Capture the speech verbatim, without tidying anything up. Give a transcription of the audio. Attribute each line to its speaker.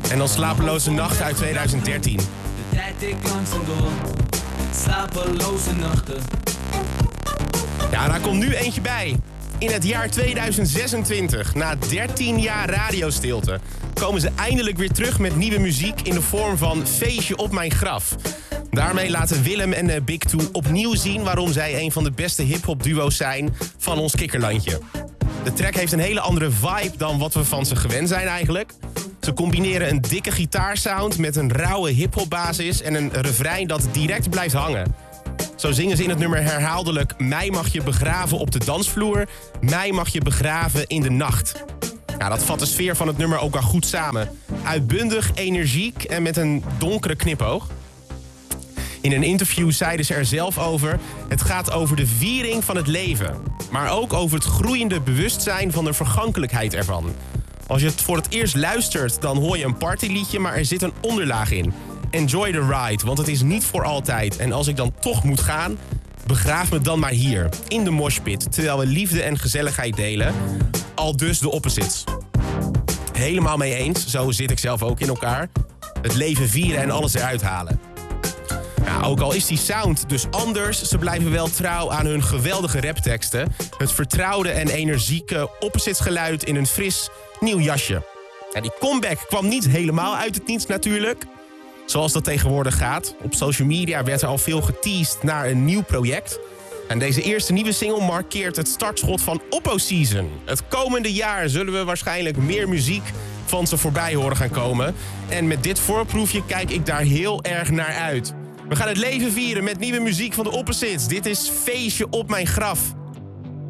Speaker 1: En dan Slapeloze Nachten uit tweeduizend dertien.
Speaker 2: De tijd ik langzaam door, slapeloze nachten.
Speaker 1: Ja, daar komt nu eentje bij. In het jaar tweeduizend zesentwintig, na dertien jaar radiostilte, komen ze eindelijk weer terug met nieuwe muziek in de vorm van Feestje op mijn graf. Daarmee laten Willem en uh, Big Two opnieuw zien waarom zij een van de beste hip-hop duo's zijn van ons kikkerlandje. De track heeft een hele andere vibe dan wat we van ze gewend zijn eigenlijk. Ze combineren een dikke gitaarsound met een rauwe hip-hop basis en een refrein dat direct blijft hangen. Zo zingen ze in het nummer herhaaldelijk: mij mag je begraven op de dansvloer, mij mag je begraven in de nacht. Ja, dat vat de sfeer van het nummer ook al goed samen. Uitbundig, energiek en met een donkere knipoog. In een interview zeiden ze er zelf over: het gaat over de viering van het leven, maar ook over het groeiende bewustzijn van de vergankelijkheid ervan. Als je het voor het eerst luistert, dan hoor je een partyliedje, maar er zit een onderlaag in. Enjoy the ride, want het is niet voor altijd. En als ik dan toch moet gaan, begraaf me dan maar hier, in de moshpit, terwijl we liefde en gezelligheid delen. Al dus de opposites. Helemaal mee eens, zo zit ik zelf ook in elkaar. Het leven vieren en alles eruit halen. Nou, ook al is die sound dus anders, ze blijven wel trouw aan hun geweldige rapteksten. Het vertrouwde en energieke oppositesgeluid in een fris nieuw jasje. Ja, die comeback kwam niet helemaal uit het niets natuurlijk. Zoals dat tegenwoordig gaat. Op social media werd er al veel geteased naar een nieuw project. En deze eerste nieuwe single markeert het startschot van Oppo Season. Het komende jaar zullen we waarschijnlijk meer muziek van ze voorbij horen gaan komen. En met dit voorproefje kijk ik daar heel erg naar uit. We gaan het leven vieren met nieuwe muziek van de Opposites. Dit is Feestje op mijn graf.